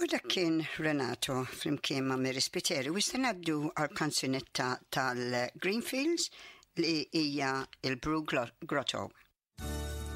U dak kien Renato flimkien ma' Mary Spiteri u se ngħaddu għal kanzunetta tal-Greenfields li hija il-Brew Grotto.